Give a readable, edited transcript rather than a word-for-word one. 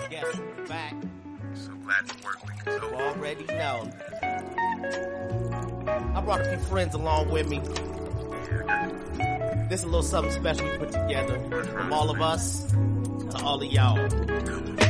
Guess who's back? So glad to work with you, You Joe. already know. I brought a few friends along with me. This is a little something special we put together from all of us to all of y'all.